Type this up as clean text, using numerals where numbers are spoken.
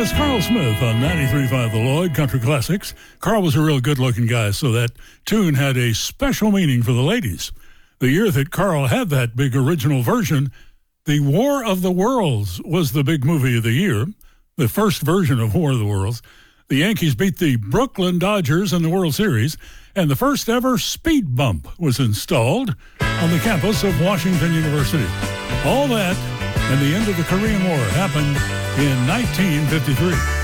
That's Carl Smith on 93.5 The Lloyd Country Classics. Carl was a real good-looking guy, so that tune had a special meaning for the ladies. The year that Carl had that big original version, The War of the Worlds was the big movie of the year, the first version of War of the Worlds. The Yankees beat the Brooklyn Dodgers in the World Series, and the first ever speed bump was installed on the campus of Washington University. All that and the end of the Korean War happened in 1953.